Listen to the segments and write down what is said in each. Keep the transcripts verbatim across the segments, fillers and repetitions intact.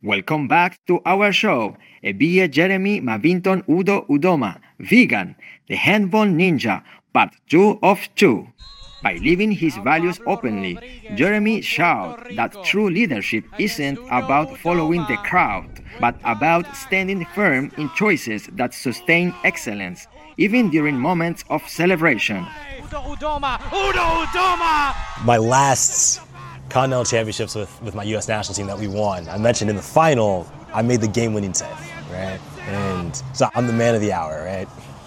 Welcome back to our show. Ebie Jeremy Mavinton Udo Udoma, Vegan, the Handball Ninja, part two of two. By living his values openly, Jeremy showed that true leadership isn't about following the crowd, but about standing firm in choices that sustain excellence, even during moments of celebration. Udo Udoma! Udo Udoma! My last Continental Championships with, with my U S national team that we won, I mentioned in the final, I made the game-winning save, right? And so I'm the man of the hour, right?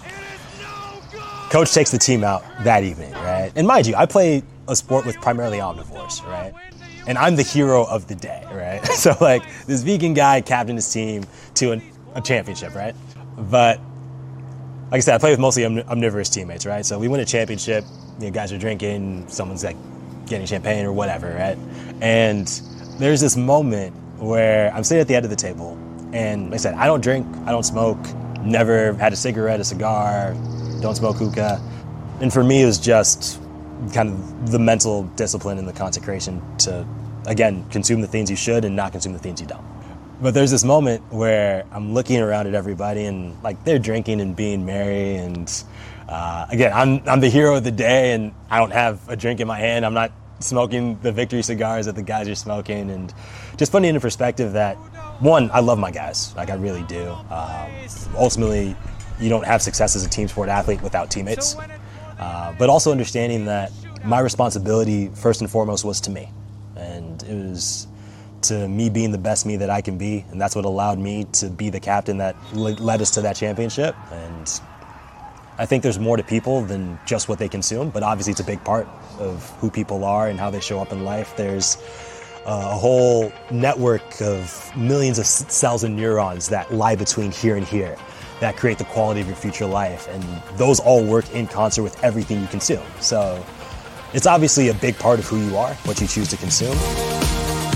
Coach takes the team out that evening, right? And mind you, I play a sport with primarily omnivores, right? And I'm the hero of the day, right? So like this vegan guy captained his team to an, a championship, right? But like I said, I play with mostly omn- omnivorous teammates, right? So we win a championship, you know, guys are drinking, someone's like getting champagne or whatever, right? And there's this moment where I'm sitting at the end of the table, and like I said, I don't drink, I don't smoke, never had a cigarette, a cigar, don't smoke hookah. And for me, it was just kind of the mental discipline and the consecration to, again, consume the things you should and not consume the things you don't. But there's this moment where I'm looking around at everybody and like they're drinking and being merry, and uh, again, I'm I'm the hero of the day, and I don't have a drink in my hand. I'm not smoking the victory cigars that the guys are smoking, and just putting it into perspective that, one, I love my guys, like I really do. Um, ultimately, you don't have success as a team sport athlete without teammates, uh, but also understanding that my responsibility first and foremost was to me, and it was to me being the best me that I can be, and that's what allowed me to be the captain that led us to that championship. And I think there's more to people than just what they consume, but obviously it's a big part of who people are and how they show up in life. There's a whole network of millions of cells and neurons that lie between here and here that create the quality of your future life, and those all work in concert with everything you consume. So it's obviously a big part of who you are, what you choose to consume.